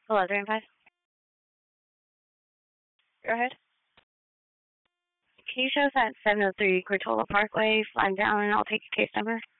Hello, 315. Go ahead. Can you show us at 703 Cortola Parkway, flying down, and I'll take your case number?